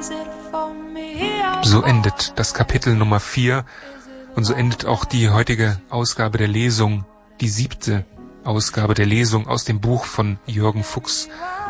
So endet das Kapitel Nummer 4 und so endet auch die heutige Ausgabe der Lesung, die 7. Ausgabe der Lesung aus dem Buch von Jürgen Fuchs,